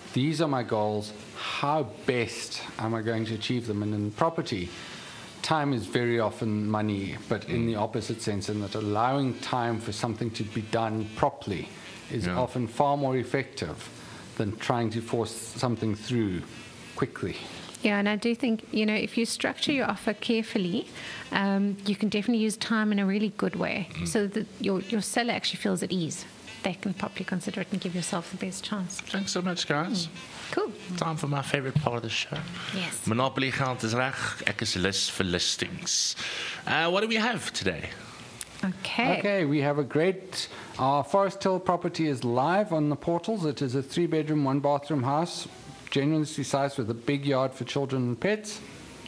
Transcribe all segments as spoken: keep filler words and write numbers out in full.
these are my goals. How best am I going to achieve them? And in property, time is very often money, but in the opposite sense, in that allowing time for something to be done properly is Yeah. often far more effective than trying to force something through quickly. Yeah, and I do think, you know, if you structure your offer carefully, um, you can definitely use time in a really good way so that your, your seller actually feels at ease. They can properly consider it and give yourself the best chance. Thanks so much, guys. Cool. Time for my favorite part of the show. Yes. Monopoly geld is reg. Ek is lus vir listings. Uh, what do we have today? Okay. Okay, we have a great, our Forest Hill property is live on the portals. It is a three bedroom, one bathroom house, generously sized with a big yard for children and pets.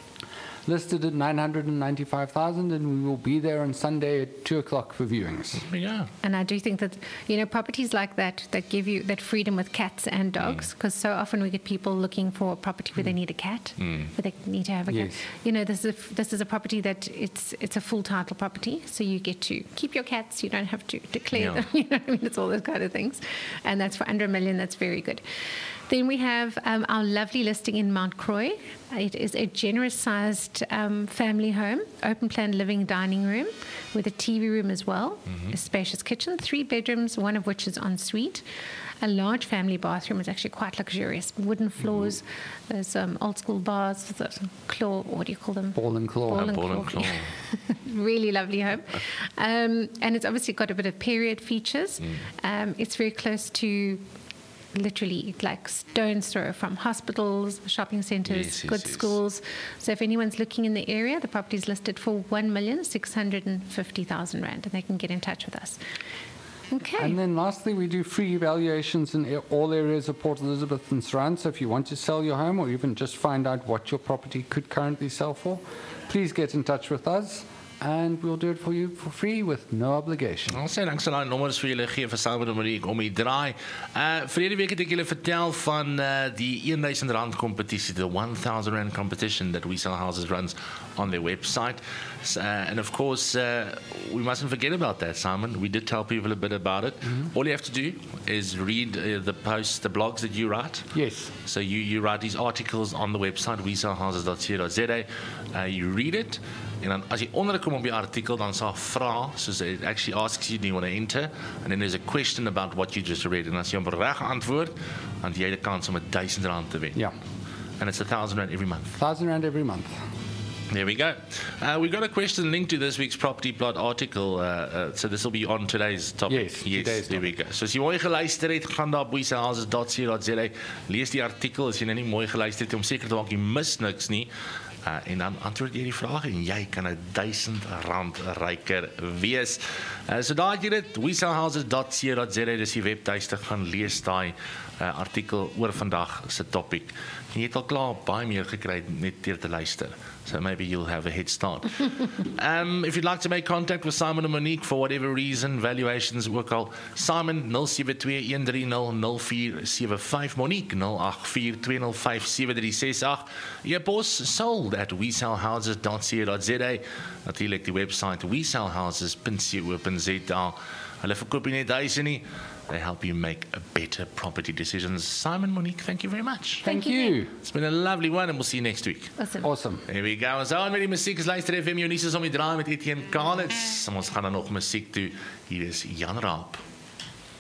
Listed at nine hundred ninety-five thousand dollars, and we will be there on Sunday at two o'clock for viewings. Yeah. And I do think that, you know, properties like that, that give you that freedom with cats and dogs, because so often we get people looking for a property where they need a cat, where they need to have a Yes. cat. You know, this is a, this is a property that it's it's a full title property, so you get to keep your cats, you don't have to declare Yeah. them, you know what I mean? It's all those kind of things. And that's for under a million, that's very good. Then we have um, our lovely listing in Mount Croix. It is a generous-sized um, family home, open-plan living dining room with a T V room as well, a spacious kitchen, three bedrooms, one of which is en suite. A large family bathroom is actually quite luxurious. Wooden floors, there's um, old-school bars, there's claw, what do you call them? Ball and claw. Ball and Ball and claw. claw. Really lovely home. Um, and it's obviously got a bit of period features. Um, it's very close to literally like stone's throw from hospitals, shopping centres, Yes, yes, good yes. schools. So if anyone's looking in the area, the property is listed for one million six hundred fifty thousand rand, and they can get in touch with us. Okay. And then lastly, we do free evaluations in a- all areas of Port Elizabeth and surround. So if you want to sell your home or even just find out what your property could currently sell for, please get in touch with us and we'll do it for you for free with no obligation. Ons sê langs daai nommers vir julle gee vir Simon en Marie om die draai. Uh verlede week het ek julle vertel van uh die duisend rand kompetisie, the one thousand rand competition that We Sell Houses runs on their website. So, uh, and of course, uh, we mustn't forget about that, Simon. We did tell people a bit about it. All you have to do is read uh, the posts, the blogs that you write. Yes. So you, you write these articles on the website, we sell houses dot co dot za. Uh, you read it. En dan as jy onder kom op die artikel, dan sal vra, soos it actually asks you, do you want to enter? And then there's a question about what you just read. En as jy op reg antwoord, dan het jy die kans om duisend rand te wen. Yeah. And it's a thousand rand every month. Thousand rand every month. There we go. Uh, we've got a question linked to this week's Property Plot article. Uh, uh, so this will be on today's topic. Yes, yes today's there we go. So as jy mooi geluister het, gaan daar op we sell houses dot co dot za. Lees die artikel as jy nou nie mooi geluister het om seker te maak jy mis niks nie. Uh, en dan antwoord jy die vrae en jy kan 'n duisend rand ryker wees. Uh, so daar het jy dit, we sell houses dot co dot za, dis die webtuiste, gaan lees daai uh, artikel oor vandag se topic. En jy het al klaar baie meer gekry net deur te luister. So maybe you'll have a head start. um, if you'd like to make contact with Simon and Monique for whatever reason, valuations ook al, Simon nul sewe twee een drie nul nul vier sewe vyf, Monique nul agt vier twee nul vyf sewe drie ses agt. E-pos sold at we sell houses dot co dot za. Natuurlik die website we sell houses dot co dot za. Hulle verkoop nie net huise nie. They help you make a better property decisions. Simon, Monique, thank you very much. Thank, Thank you. you. It's been a lovely one and we'll see you next week. Awesome. Awesome. There we go. Ons aan met die musiek. Is luister F M Unies om die draai met Etienne Kalitz. Ons gaan dan nog musiek toe. Hier is Jan Raap.